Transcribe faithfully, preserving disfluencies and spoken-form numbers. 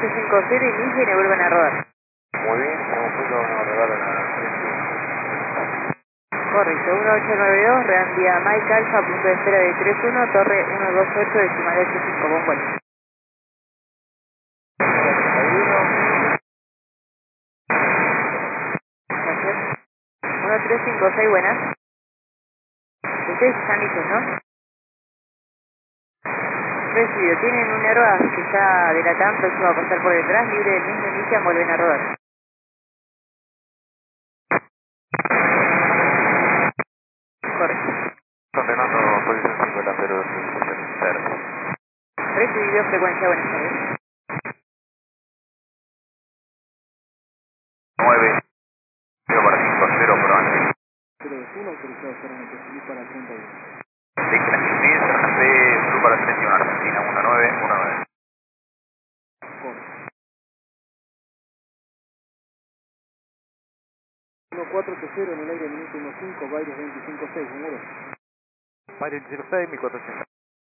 ocho cinco cero, inician y vuelven a rodar. Muy bien, estamos juntos, vamos a rodar a la Correcto, uno ocho nueve dos, reenvía Mike Alfa, punto de espera de tres uno, torre uno dos ocho, decimal ocho cinco, buen vuelo. Gracias. uno tres cinco seis, buenas. Ustedes están listos, ¿no? Recibido, tienen un Airbus que está de la TAM, próximo a pasar por detrás, libre del mismo, inician, vuelven a rodar. Correcto. Ordenando posición cincuenta cero cero. Recibido, frecuencia, buenas tardes. nueve, cero para cinco cero, probable. Pero full autorizado solamente, subir para treinta y uno. Sí, que la Argentina, Santa Sur para treinta y uno, Argentina, uno nueve uno nueve. uno cuatro cero en el aire, minuto uno cinco, Baires veinticinco seis, número. Mario veinticinco seis, mil cuatrocientos.